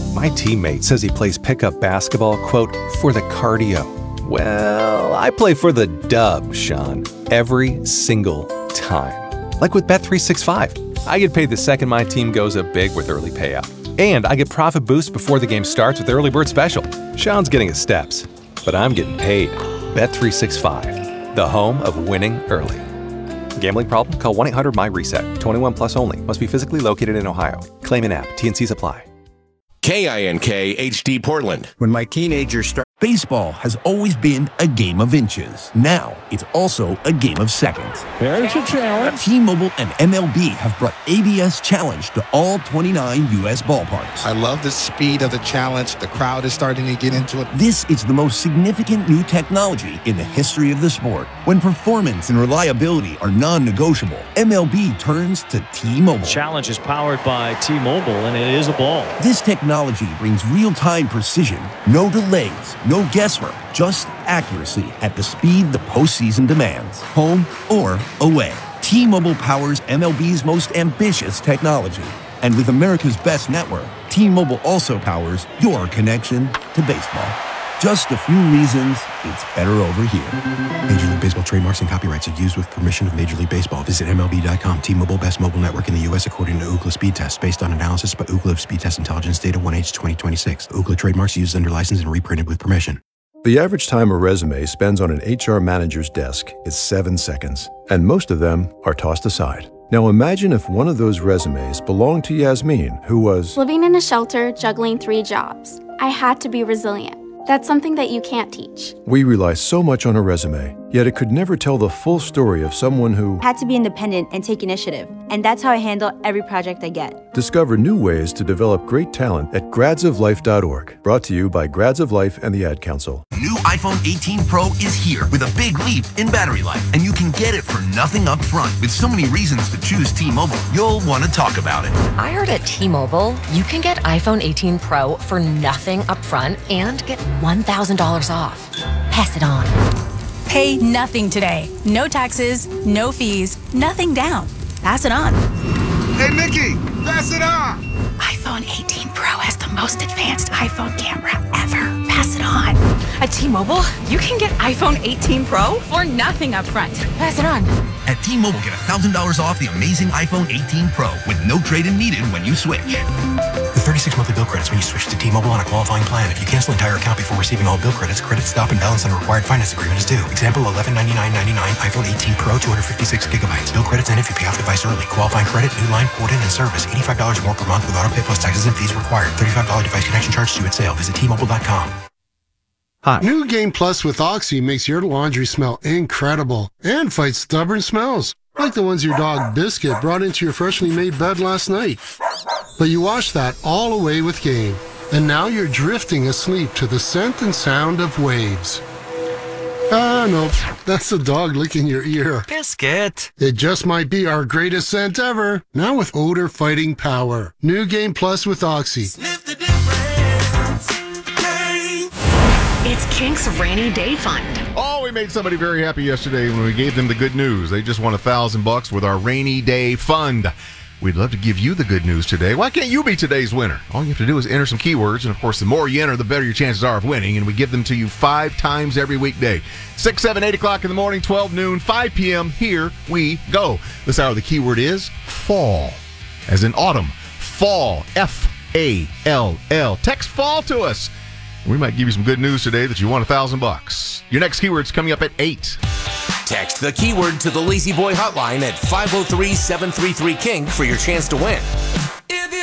My teammate says he plays pickup basketball, quote, for the cardio. Well, I play for the dub, Sean, every single time. Like with Bet365. I get paid the second my team goes up big with early payout. And I get profit boost before the game starts with Early Bird Special. Sean's getting his steps, but I'm getting paid. Bet365, the home of winning early. Gambling problem? Call 1-800-MY-RESET. 21 plus only. Must be physically located in Ohio. Claim in app. T&Cs apply. KINK HD Portland. When my teenagers started, baseball has always been a game of inches. Now it's also a game of seconds. There's a challenge. T-Mobile and MLB have brought ABS Challenge to all 29 U.S. ballparks. I love the speed of the challenge. The crowd is starting to get into it. This is the most significant new technology in the history of the sport. When performance and reliability are non-negotiable, MLB turns to T-Mobile. Challenge is powered by T-Mobile, and it is a ball. This technology brings real-time precision, no delays, no guesswork, just accuracy at the speed the postseason demands, home or away. T-Mobile powers MLB's most ambitious technology. And with America's best network, T-Mobile also powers your connection to baseball. Just a few reasons it's better over here. Major League Baseball trademarks and copyrights are used with permission of Major League Baseball. Visit MLB.com. T-Mobile, best mobile network in the U.S. according to Ookla Speed Test, based on analysis by Ookla of Speed Test Intelligence data 1H 2026. Ookla trademarks used under license and reprinted with permission. The average time a resume spends on an HR manager's desk is 7 seconds, and most of them are tossed aside. Now imagine if one of those resumes belonged to Yasmin, who was living in a shelter, juggling 3 jobs. I had to be resilient. That's something that you can't teach. We rely so much on a resume, yet it could never tell the full story of someone who had to be independent and take initiative. And that's how I handle every project I get. Discover new ways to develop great talent at gradsoflife.org. Brought to you by Grads of Life and the Ad Council. New iPhone 18 Pro is here with a big leap in battery life, and you can get it for nothing up front. With so many reasons to choose T-Mobile, you'll want to talk about it. I heard at T-Mobile, you can get iPhone 18 Pro for nothing up front and get $1,000 off. Pass it on. Pay nothing today. No taxes, no fees, nothing down. Pass it on. Hey, Mickey, pass it on. iPhone 18 Pro has the most advanced iPhone camera ever. Pass it on. At T-Mobile, you can get iPhone 18 Pro for nothing up front. Pass it on. At T-Mobile, get $1,000 off the amazing iPhone 18 Pro with no trade-in needed when you switch. With 36 monthly bill credits when you switch to T-Mobile on a qualifying plan. If you cancel entire account before receiving all bill credits, credit stop and balance on a required finance agreement is due. Example, $1199.99 iPhone 18 Pro, 256 gigabytes. Bill credits end if you pay off device early. Qualifying credit, new line, port in, and service. $85 more per month with auto pay plus taxes and fees required. $35 device connection charge due at sale. Visit T-Mobile.com. Hi. New Game Plus with Oxy makes your laundry smell incredible and fights stubborn smells, like the ones your dog Biscuit brought into your freshly made bed last night. But you washed that all away with Game, and now you're drifting asleep to the scent and sound of waves. Nope, that's the dog licking your ear. Biscuit. It just might be our greatest scent ever, now with odor-fighting power. New Game Plus with Oxy. Sniff the difference. It's Kink's Rainy Day Fund. Oh, we made somebody very happy yesterday when we gave them the good news. They just won $1,000 with our Rainy Day Fund. We'd love to give you the good news today. Why can't you be today's winner? All you have to do is enter some keywords, and of course, the more you enter, the better your chances are of winning, and we give them to you 5 times every weekday. 6, 7, 8 o'clock in the morning, 12 noon, 5 p.m. Here we go. This hour, the keyword is fall, as in autumn. Fall, F-A-L-L. Text fall to us. We might give you some good news today that you won $1,000. Your next keyword's coming up at 8. Text the keyword to the Lazy Boy hotline at 503-733-KINK for your chance to win.